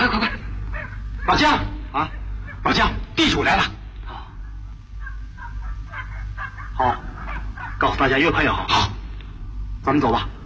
快！老姜啊，老姜，地主来了。好，告诉大家越快越好。好，咱们走吧。